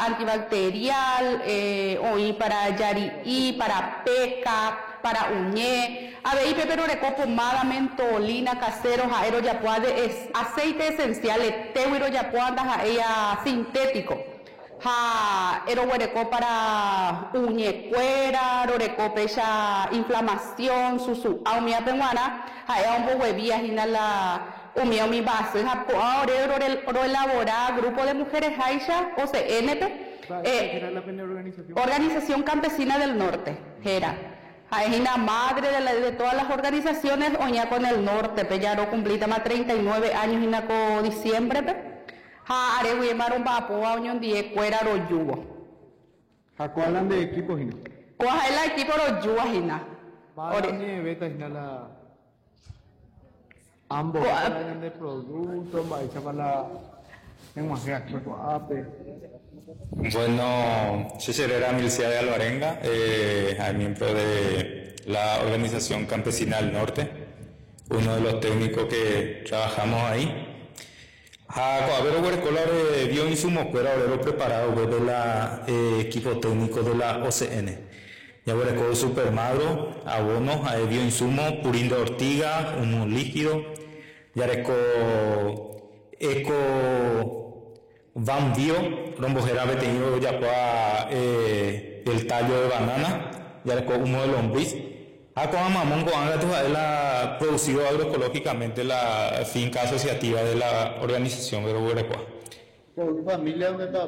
antibacterial, oí para yari, para peca, para uñé, aveí pero reco pomada, mentolina, caseros, aero ya puede, es aceite esencial, teuiro ya puede, ella sintético. Ja, ero huereco para uñecuera, roreco pecha inflamación, susu, aumia penguana, ja, un poco huevías y la umio mi base, ja, oro elaborar grupo de mujeres Aisha, OCNP, Organización Campesina del Norte, era. Es una madre de todas las organizaciones, oña con el norte, pe ya no cumplita más 39 años y con diciembre, pe. Ja, are we maron papo a unión die cuera ro yugo. Ja, ¿cuál de equipos hina? ¿Cuál es el equipo ro yugo hina? Vale, ni beta hina la ambos hablan de productos, va hecha para la Bueno, yo soy Milcia de Alvarenga, miembro de la Organización Campesina del Norte, uno de los técnicos que trabajamos ahí. A ver, huercolar bioinsumos, pero ahora preparado de la equipo técnico de la OCN. Ya huerco super magro, abonos, bioinsumos, purín de ortiga, humo líquido, ya huerco eco van bio, rombojera tenido ya para el tallo de banana, ya huerco humo de lombriz. Como Mamongo la producido agroecológicamente la finca asociativa de la organización de Uruguay. ¿Por familia dónde está?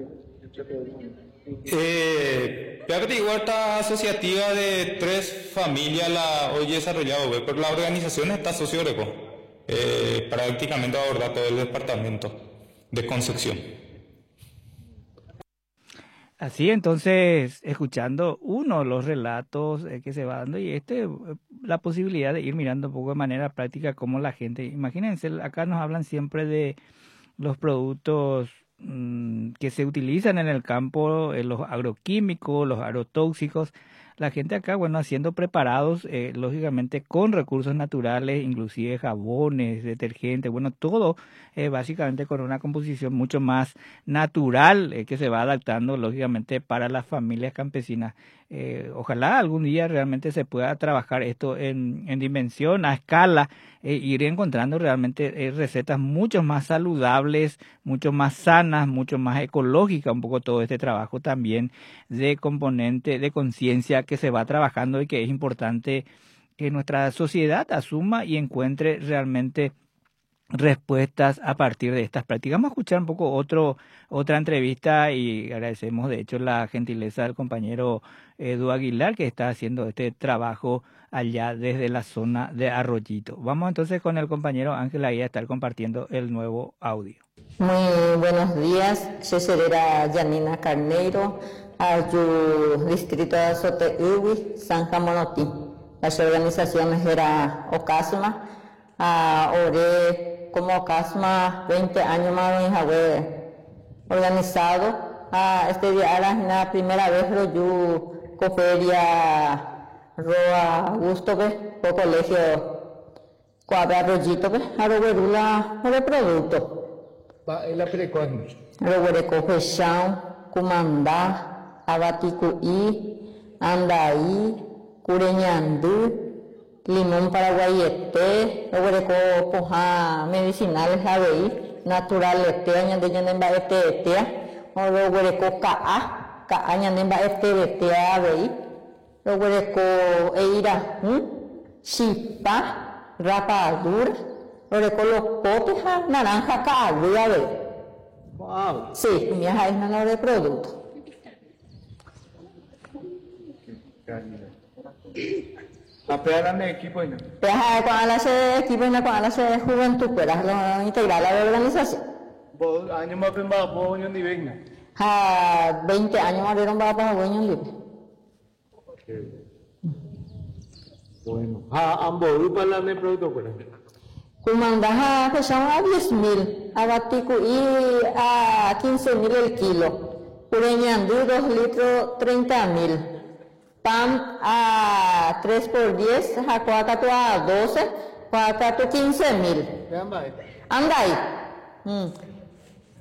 Esta asociativa de 3 familias la hoy desarrollado, pero la organización está socio prácticamente aborda todo el departamento de Concepción. Así entonces, escuchando uno de los relatos que se va dando y la posibilidad de ir mirando un poco de manera práctica cómo la gente, imagínense, acá nos hablan siempre de los productos que se utilizan en el campo, los agroquímicos, los agrotóxicos. La gente acá, bueno, haciendo preparados, lógicamente con recursos naturales, inclusive jabones, detergentes, bueno, todo básicamente con una composición mucho más natural que se va adaptando, lógicamente, para las familias campesinas. Ojalá algún día realmente se pueda trabajar esto en dimensión, a escala, ir encontrando realmente recetas mucho más saludables, mucho más sanas, mucho más ecológicas, un poco todo este trabajo también de componente de conciencia que se va trabajando y que es importante que nuestra sociedad asuma y encuentre realmente respuestas a partir de estas prácticas. Vamos a escuchar un poco otra entrevista y agradecemos de hecho la gentileza del compañero Edu Aguilar que está haciendo este trabajo allá desde la zona de Arroyito. Vamos entonces con el compañero Ángel ahí a estar compartiendo el nuevo audio. Muy buenos días, Ceserera Yanina Carneiro, al distrito de Azoteui, San Jamonotí. Las organizaciones era Ocasma, oré como Ocasma 20 años más en haber organizado. Este día era la primera vez que yo cofería Roa Augusto, por colegio Coabe Arroyito, a Roberula, de producto. La precoz. Robereco Fechão, Cumandá, Abaticuí, Andaí, Cureñandú, limón paraguayete, Robereco Poja medicinales ABI, naturales te añaden este, o Robereco Ka añaden este ABI, Robereco Eira, Chipa, rapadura, Robereco los potes, naranja KABI. Wow. Sí, mi hija es menor de producto. ¿Apean de equipo? Peja cuando la equipo cuando la juventud, pero lo integral a la organización. ¿Vos años más bien va a unión de Vigna? 20 años más dieron para unión libre. Bueno, ambos grupos hablan de producto, pues. Cumandaja que son a 10.000, a Baticuí a 15.000 el kilo, Cureñandú 2 litros 30.000, pan a 3 por 10, a Cuacato a 12, Cuacato 15.000. ¿Qué anda ahí? Anda ahí.